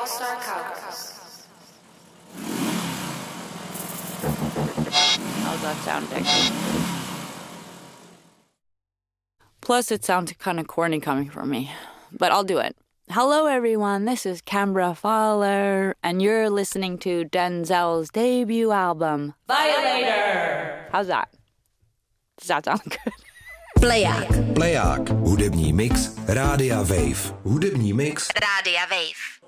All-Star Cowgirls. How's that sounding? Plus, it sounds kind of corny coming from me, but I'll do it. Hello, everyone. This is Canberra Fowler, and you're listening to Denzel's debut album, Violator. How's that? Does that sound good? Pleják. Hudební mix Rádia Wave. Hudební mix Rádia Wave.